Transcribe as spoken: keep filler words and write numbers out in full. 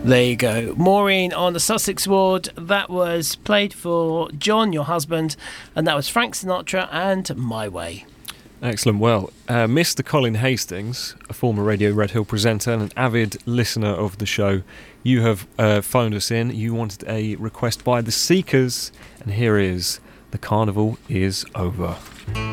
There you go. Maureen on the Sussex ward. That was played for John, your husband, and that was Frank Sinatra and My Way. Excellent. Well, uh, Mister Colin Hastings, a former Radio Red Hill presenter and an avid listener of the show, you have uh, phoned us in. You wanted a request by The Seekers, and here is The Carnival Is Over.